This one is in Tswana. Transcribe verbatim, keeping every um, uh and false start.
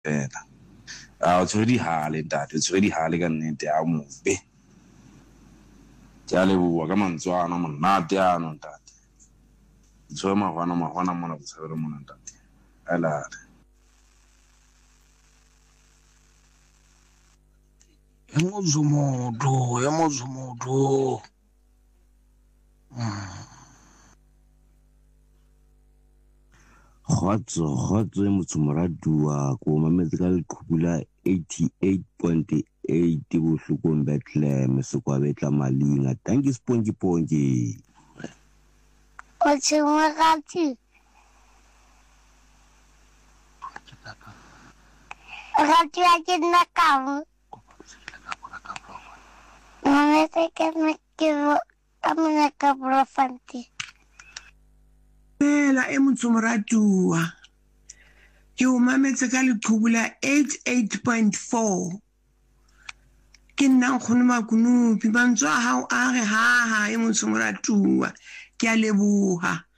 fela a o tshwere di hale ntate o tshwere di hale ka nnete a mobe ke a leboha ka mantswe ana monate ano ntate tshwere mahwana mahwana mona go tshwere mona ntate a lare emozumodo emozumodo Khotso khotso e motsomoratuwa ko mametse ka leqhubula eighty-eight point eight bohlokong Bethlehem sekwa betla malinga thank you spongy pongy o tshimorati rati ya ke nna ka mametse ke nna ke amina ka profanti Bela e motsomoratuwa ke o mametse ka leqhubula eighty-eight point four ke nna nkgono Makunupi mantswe a hao a re ha ha e motsomoratuwa ke a leboha